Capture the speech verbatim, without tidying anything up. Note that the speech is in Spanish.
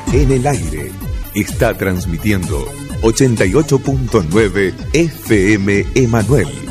en el aire. Está transmitiendo ochenta y ocho punto nueve F M Emanuel.